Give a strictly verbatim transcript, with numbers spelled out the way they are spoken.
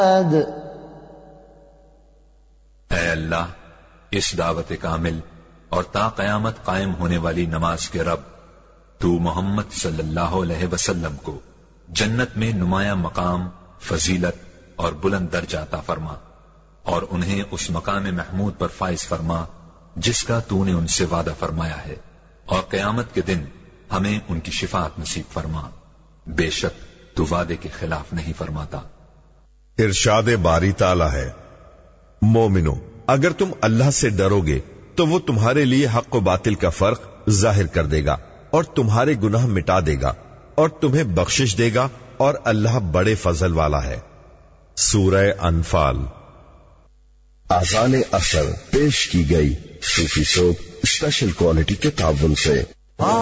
ऐ अल्लाह, इस दावत कामिल और ता कयामत कायम होने वाली नमाज के रब, तू मोहम्मद सल्लल्लाहु अलैहि वसल्लम को जन्नत में नुमाया मकाम, फजीलत और बुलंद दर्जा अता फरमा और उन्हें उस मकाम महमूद पर फाइज फरमा जिसका तूने उनसे वादा फरमाया है, और कयामत के दिन हमें उनकी शिफात नसीब फरमा। बेशक तू वादे के खिलाफ नहीं फरमाता। इरशाद बारी ताला है, मोमिनो, अगर तुम अल्लाह से डरोगे तो वो तुम्हारे लिए हक व बातिल का फर्क जाहिर कर देगा और तुम्हारे गुनाह मिटा देगा और तुम्हें बख्शिश देगा, और अल्लाह बड़े फजल वाला है। सूरह अनफाल। आज़ान असर पेश की गई सूफी सोप स्पेशल क्वालिटी के ताबुन से।